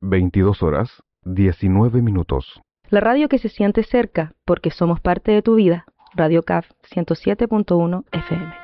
22 horas, 19 minutos. La radio que se siente cerca porque somos parte de tu vida. Radio CAF 107.1 FM.